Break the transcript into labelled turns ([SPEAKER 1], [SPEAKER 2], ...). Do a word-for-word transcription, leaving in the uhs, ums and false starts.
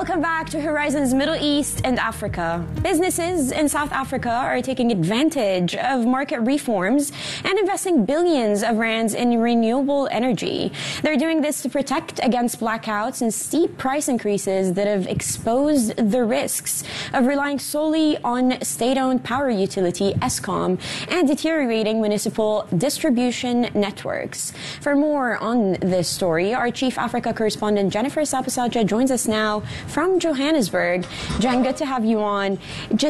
[SPEAKER 1] Welcome back to Horizons Middle East and Africa. Businesses in South Africa are taking advantage of market reforms and investing billions of rands in renewable energy. They're doing this to protect against blackouts and steep price increases that have exposed the risks of relying solely on state-owned power utility Eskom and deteriorating municipal distribution networks. For more on this story, our Chief Africa correspondent Jennifer Sapasaja joins us now from Johannesburg. Jen, good to have you on. Just